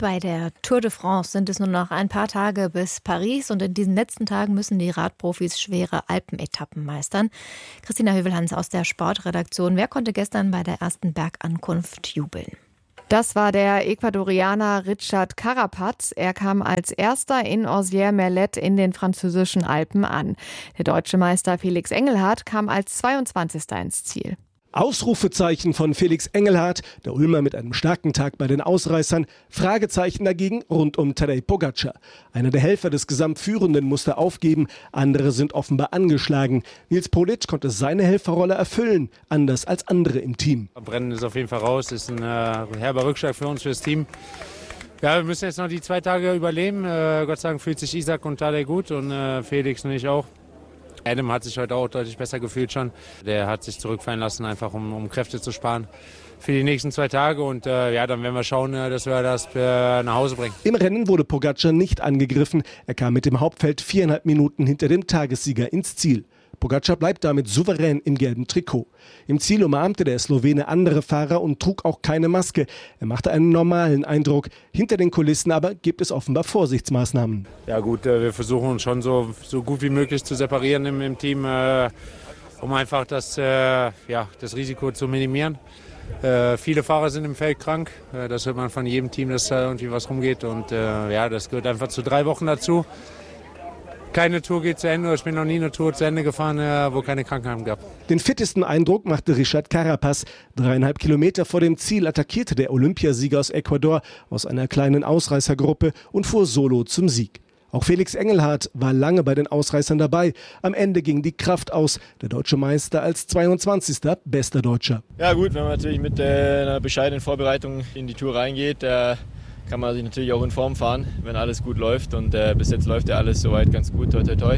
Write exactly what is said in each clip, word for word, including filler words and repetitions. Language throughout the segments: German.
Bei der Tour de France sind es nur noch ein paar Tage bis Paris und in diesen letzten Tagen müssen die Radprofis schwere Alpenetappen meistern. Christina Hövelhans aus der Sportredaktion. Wer konnte gestern bei der ersten Bergankunft jubeln? Das war der Ecuadorianer Richard Carapaz. Er kam als erster in Ozier-Merlet in den französischen Alpen an. Der deutsche Meister Felix Engelhardt kam als zweiundzwanzigster ins Ziel. Ausrufezeichen von Felix Engelhardt, der Ulmer mit einem starken Tag bei den Ausreißern, Fragezeichen dagegen rund um Tadej Pogačar. Einer der Helfer des Gesamtführenden musste aufgeben, andere sind offenbar angeschlagen. Nils Polic konnte seine Helferrolle erfüllen, anders als andere im Team. Brennen ist auf jeden Fall raus, ist ein äh, herber Rückschlag für uns, fürs Team. Ja, wir müssen jetzt noch die zwei Tage überleben. Äh, Gott sei Dank fühlt sich Isaac und Tadej gut und äh, Felix und ich auch. Adam hat sich heute auch deutlich besser gefühlt schon. Der hat sich zurückfallen lassen, einfach um, um Kräfte zu sparen für die nächsten zwei Tage. Und äh, ja, dann werden wir schauen, dass wir das äh, nach Hause bringen. Im Rennen wurde Pogačar nicht angegriffen. Er kam mit dem Hauptfeld viereinhalb Minuten hinter dem Tagessieger ins Ziel. Pogačar bleibt damit souverän im gelben Trikot. Im Ziel umarmte der Slowene andere Fahrer und trug auch keine Maske. Er machte einen normalen Eindruck. Hinter den Kulissen aber gibt es offenbar Vorsichtsmaßnahmen. Ja gut, wir versuchen uns schon so, so gut wie möglich zu separieren im, im Team, äh, um einfach das, äh, ja, das Risiko zu minimieren. Äh, viele Fahrer sind im Feld krank. Äh, das hört man von jedem Team, dass da irgendwie was rumgeht. Und äh, ja, das gehört einfach zu drei Wochen dazu. Keine Tour geht zu Ende. Ich bin noch nie eine Tour zu Ende gefahren, wo keine Krankheiten gab. Den fittesten Eindruck machte Richard Carapaz. Dreieinhalb Kilometer vor dem Ziel attackierte der Olympiasieger aus Ecuador aus einer kleinen Ausreißergruppe und fuhr solo zum Sieg. Auch Felix Engelhardt war lange bei den Ausreißern dabei. Am Ende ging die Kraft aus. Der deutsche Meister als zweiundzwanzigster bester Deutscher. Ja gut, wenn man natürlich mit äh, einer bescheidenen Vorbereitung in die Tour reingeht, äh kann man sich natürlich auch in Form fahren, wenn alles gut läuft. Und äh, bis jetzt läuft ja alles soweit ganz gut, toi toi toi.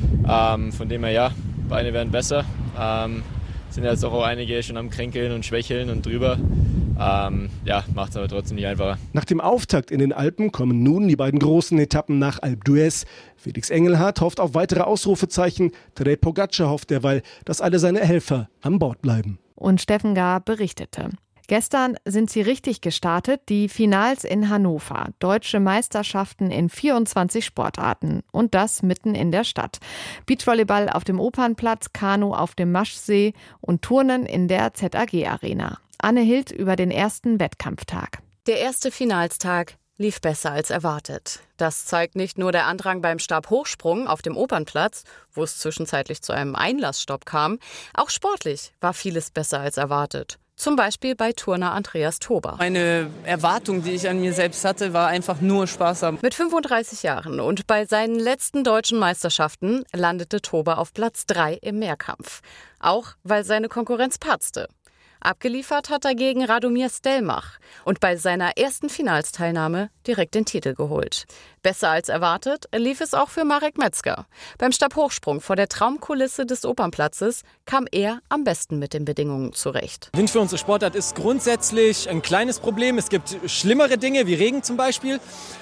Ähm, von dem her ja, Beine werden besser. Ähm, sind jetzt auch einige schon am Kränkeln und Schwächeln und drüber. Ähm, ja, macht es aber trotzdem nicht einfacher. Nach dem Auftakt in den Alpen kommen nun die beiden großen Etappen nach Alpe d'Huez. Felix Engelhardt hofft auf weitere Ausrufezeichen. Tadej Pogačar hofft derweil, dass alle seine Helfer an Bord bleiben. Und Steffen Gahr berichtete. Gestern sind sie richtig gestartet, die Finals in Hannover. Deutsche Meisterschaften in vierundzwanzig Sportarten. Und das mitten in der Stadt. Beachvolleyball auf dem Opernplatz, Kanu auf dem Maschsee und Turnen in der Z A G-Arena. Anne Hild über den ersten Wettkampftag. Der erste Finalstag lief besser als erwartet. Das zeigt nicht nur der Andrang beim Stabhochsprung auf dem Opernplatz, wo es zwischenzeitlich zu einem Einlassstopp kam. Auch sportlich war vieles besser als erwartet. Zum Beispiel bei Turner Andreas Tober. Meine Erwartung, die ich an mir selbst hatte, war einfach nur Spaß haben. Mit fünfunddreißig Jahren und bei seinen letzten deutschen Meisterschaften landete Tober auf Platz drei im Mehrkampf. Auch weil seine Konkurrenz patzte. Abgeliefert hat dagegen Radomir Stelmach und bei seiner ersten Finalsteilnahme direkt den Titel geholt. Besser als erwartet lief es auch für Marek Metzger. Beim Stabhochsprung vor der Traumkulisse des Opernplatzes kam er am besten mit den Bedingungen zurecht. Wind für unsere Sportart ist grundsätzlich ein kleines Problem. Es gibt schlimmere Dinge wie Regen zum Beispiel.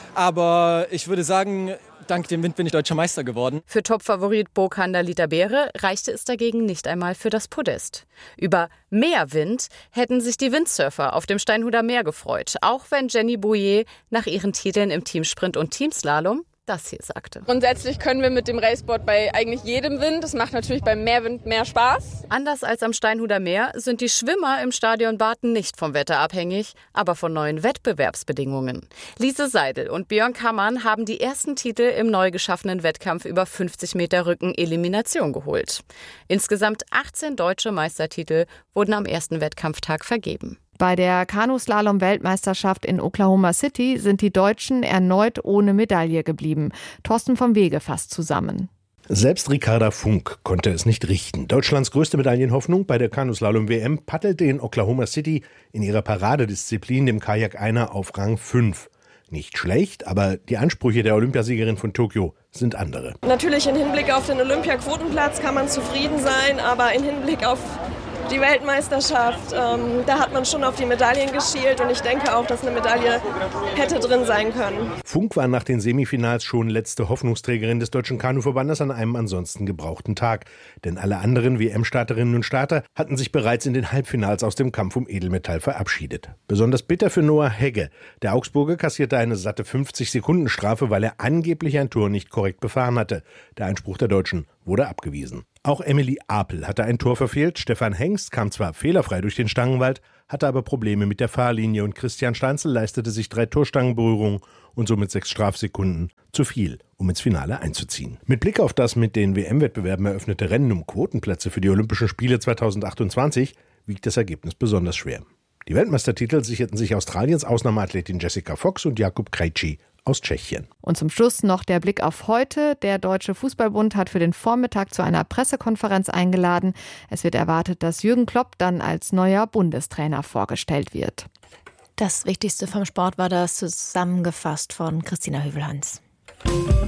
Aber ich würde sagen, dank dem Wind bin ich deutscher Meister geworden. Für Topfavorit Bokander Litabeere reichte es dagegen nicht einmal für das Podest. Über mehr Wind hätten sich die Windsurfer auf dem Steinhuder Meer gefreut, auch wenn Jenny Bouillet nach ihren Titeln im Teamsprint und Teamslalom das hier sagte. Grundsätzlich können wir mit dem Raceboard bei eigentlich jedem Wind. Das macht natürlich beim Meerwind mehr Spaß. Anders als am Steinhuder Meer sind die Schwimmer im Stadion Barten nicht vom Wetter abhängig, aber von neuen Wettbewerbsbedingungen. Lise Seidel und Björn Kammann haben die ersten Titel im neu geschaffenen Wettkampf über fünfzig Meter Rücken-Elimination geholt. Insgesamt achtzehn deutsche Meistertitel wurden am ersten Wettkampftag vergeben. Bei der Kanuslalom-Weltmeisterschaft in Oklahoma City sind die Deutschen erneut ohne Medaille geblieben. Thorsten vom Wege fasst zusammen. Selbst Ricarda Funk konnte es nicht richten. Deutschlands größte Medaillenhoffnung bei der Kanuslalom-W M paddelte in Oklahoma City in ihrer Paradedisziplin, dem Kajak-Einer, auf Rang fünf. Nicht schlecht, aber die Ansprüche der Olympiasiegerin von Tokio sind andere. Natürlich im Hinblick auf den Olympiaquotenplatz kann man zufrieden sein, aber im Hinblick auf die Weltmeisterschaft, ähm, da hat man schon auf die Medaillen geschielt und ich denke auch, dass eine Medaille hätte drin sein können. Funk war nach den Semifinals schon letzte Hoffnungsträgerin des Deutschen Kanuverbandes an einem ansonsten gebrauchten Tag. Denn alle anderen W M-Starterinnen und Starter hatten sich bereits in den Halbfinals aus dem Kampf um Edelmetall verabschiedet. Besonders bitter für Noah Hegge. Der Augsburger kassierte eine satte fünfzig Sekunden Strafe, weil er angeblich ein Tor nicht korrekt befahren hatte. Der Einspruch der Deutschen wurde abgewiesen. Auch Emily Apel hatte ein Tor verfehlt. Stefan Hengst kam zwar fehlerfrei durch den Stangenwald, hatte aber Probleme mit der Fahrlinie und Christian Steinzel leistete sich drei Torstangenberührungen und somit sechs Strafsekunden zu viel, um ins Finale einzuziehen. Mit Blick auf das mit den W M-Wettbewerben eröffnete Rennen um Quotenplätze für die Olympischen Spiele zweitausendachtundzwanzig wiegt das Ergebnis besonders schwer. Die Weltmeistertitel sicherten sich Australiens Ausnahmeathletin Jessica Fox und Jakub Krejci aus Tschechien. Und zum Schluss noch der Blick auf heute. Der Deutsche Fußballbund hat für den Vormittag zu einer Pressekonferenz eingeladen. Es wird erwartet, dass Jürgen Klopp dann als neuer Bundestrainer vorgestellt wird. Das Wichtigste vom Sport war das zusammengefasst von Christina Hövel-Hans.